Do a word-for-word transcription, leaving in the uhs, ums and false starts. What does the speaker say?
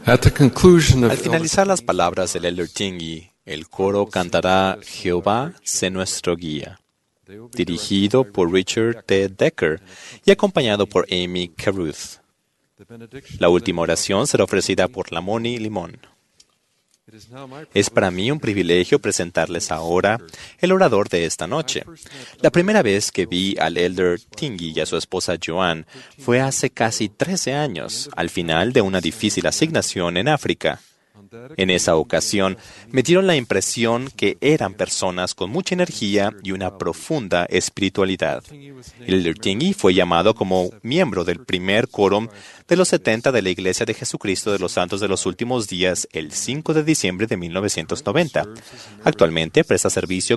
At the conclusion of Al finalizar las palabras del Elder Tingey, el coro cantará Jehová sé nuestro guía, dirigido por Richard T. Decker y acompañado por Amy Caruth. La última oración será ofrecida por Lamoni Limón. Es para mí un privilegio presentarles ahora el orador de esta noche. La primera vez que vi al Elder Tingey y a su esposa Joan fue hace casi trece años, al final de una difícil asignación en África. En esa ocasión, me dieron la impresión que eran personas con mucha energía y una profunda espiritualidad. El Elder Tingey fue llamado como miembro del primer quórum de los setenta de la Iglesia de Jesucristo de los Santos de los Últimos Días el cinco de diciembre de mil novecientos noventa. Actualmente presta servicio